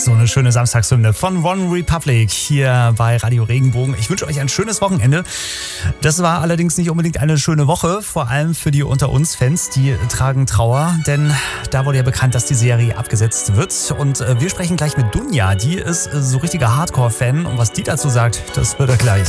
So eine schöne Samstagshymne von One Republic hier bei Radio Regenbogen. Ich wünsche euch ein schönes Wochenende. Das war allerdings nicht unbedingt eine schöne Woche, vor allem für die unter uns Fans, die tragen Trauer, denn da wurde ja bekannt, dass die Serie abgesetzt wird. Und wir sprechen gleich mit Dunja, die ist so richtiger Hardcore-Fan und was die dazu sagt, das wird er gleich.